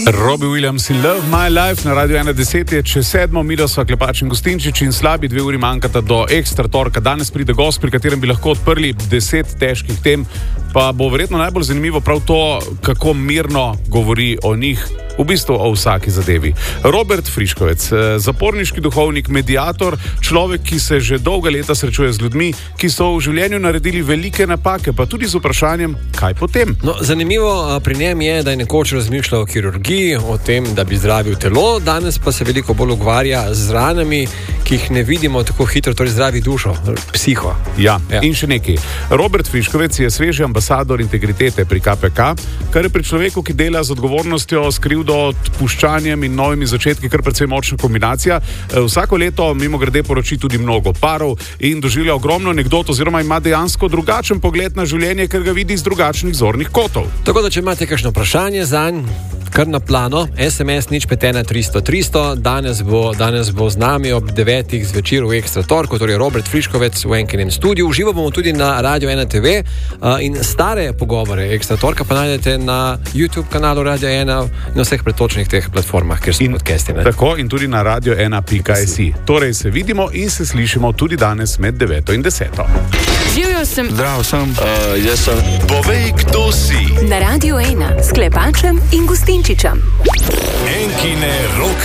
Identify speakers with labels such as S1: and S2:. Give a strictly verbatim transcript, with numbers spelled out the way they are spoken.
S1: Robbie Williams in Love My Life na Radio ena deset je čez sedmo, Milo sva Klepač in Gustinčič in slabi dve uri manjkata do ekstra torka. Danes pride gost, pri katerem bi lahko odprli deset težkih tem, pa bo verjetno najbolj zanimivo prav to, kako mirno govori o njih, v bistvu o vsaki zadevi. Robert Friškovec, zaporniški duhovnik, mediator, človek, ki se že dolga leta srečuje z ljudmi, ki so v življenju naredili velike napake, pa tudi z vprašanjem, kaj potem.
S2: No, zanimivo pri njem je, da je nekoč razmišljal o kirurgiji, o tem, da bi zdravil telo, danes pa se veliko bolj ukvarja z ranami, ki jih ne vidimo tako hitro, torej zdravi dušo, psiho.
S1: Ja, ja. In še nekaj. Robert Friškovec je sveži ambasador integritete pri K P K, kar je pri človeku, ki dela z odgovornostjo, skrivdo, odpuščanjem in novimi začetki kar precej močna kombinacija. Vsako leto mimogrede poroči tudi mnogo parov in doživlja ogromno anekdot oziroma ima dejansko drugačen pogled na življenje, ker ga vidi iz drugačnih zornih kotov.
S2: Tako da, če imate kakšno vprašanje zanj, kar na plano, es em es nič pet ena tristo tristo, danes bo, danes bo z nami ob devetih zvečer v Ekstra torku, torej Robert Friškovec v enkinem studiu. Uživo bomo tudi na Radio ena te ve uh, in stare pogovore Ekstra torka pa najdete na YouTube kanalu Radio ena in na vseh pretočnih teh platformah, kjer so podcasti.
S1: Tako in tudi na radio ena pika si. Torej se vidimo in se slišimo tudi danes med deveto in deseto.
S3: Živjo sem.
S4: Zdravo sem.
S5: Uh, jaz sem.
S4: Povej, kdo si.
S3: Na Radio ena s Klepačem in Gustinčičem.
S4: Enkine roke.